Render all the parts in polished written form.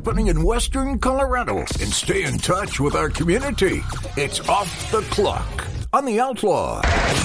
happening in Western Colorado and stay in touch with our community. It's Off the Clock on The Outlaw.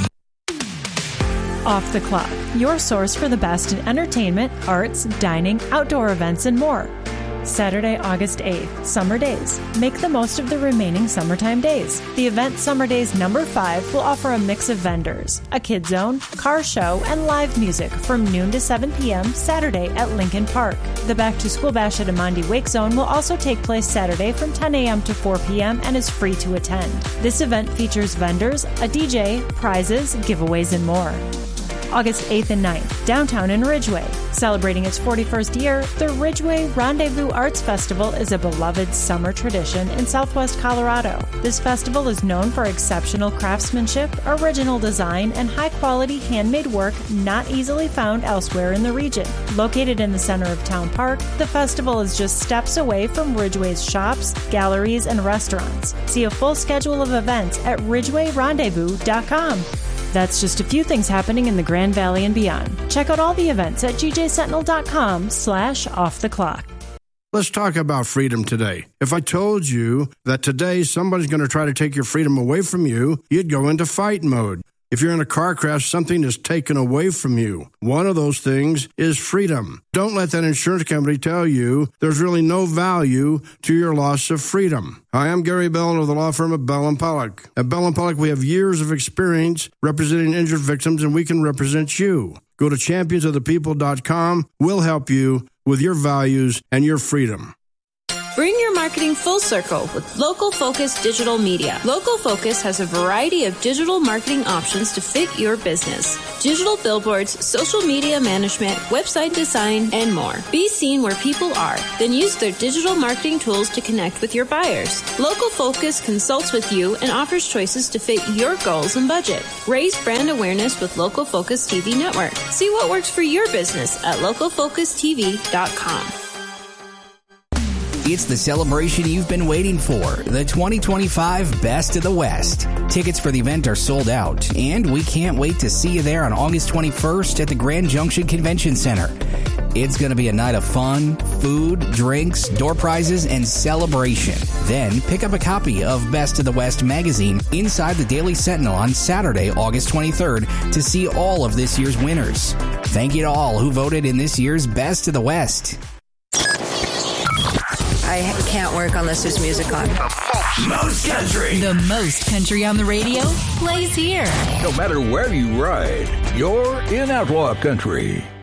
Off the Clock, your source for the best in entertainment, arts, dining, outdoor events, and more. Saturday, August 8th, Summer Days. Make the most of the remaining summertime days. The event Summer Days number 5 will offer a mix of vendors, a kid zone, car show, and live music from noon to 7 p.m. Saturday at Lincoln Park. The Back to School Bash at Amandi Wake Zone will also take place Saturday from 10 a.m. to 4 p.m. and is free to attend. This event features vendors, a DJ, prizes, giveaways, and more. August 8th and 9th, downtown in Ridgway. Celebrating its 41st year, the Ridgway Rendezvous Arts Festival is a beloved summer tradition in southwest Colorado. This festival is known for exceptional craftsmanship, original design, and high-quality handmade work not easily found elsewhere in the region. Located in the center of Town Park, the festival is just steps away from Ridgway's shops, galleries, and restaurants. See a full schedule of events at ridgewayrendezvous.com. That's just a few things happening in the Grand Valley and beyond. Check out all the events at gjsentinel.com/offtheclock. Let's talk about freedom today. If I told you that today somebody's going to try to take your freedom away from you, you'd go into fight mode. If you're in a car crash, something is taken away from you. One of those things is freedom. Don't let that insurance company tell you there's really no value to your loss of freedom. Hi, I'm Gary Bell of the law firm of Bell & Pollock. At Bell & Pollock, we have years of experience representing injured victims, and we can represent you. Go to championsofthepeople.com. We'll help you with your values and your freedom. Bring your marketing full circle with Local Focus Digital Media. Local Focus has a variety of digital marketing options to fit your business. Digital billboards, social media management, website design, and more. Be seen where people are, then use their digital marketing tools to connect with your buyers. Local Focus consults with you and offers choices to fit your goals and budget. Raise brand awareness with Local Focus TV Network. See what works for your business at localfocustv.com. It's the celebration you've been waiting for, the 2025 Best of the West. Tickets for the event are sold out, and we can't wait to see you there on August 21st at the Grand Junction Convention Center. It's going to be a night of fun, food, drinks, door prizes, and celebration. Then pick up a copy of Best of the West magazine inside the Daily Sentinel on Saturday, August 23rd to see all of this year's winners. Thank you to all who voted in this year's Best of the West. I can't work unless there's music on. Most country. The most country on the radio plays here. No matter where you ride, you're in Outlaw Country.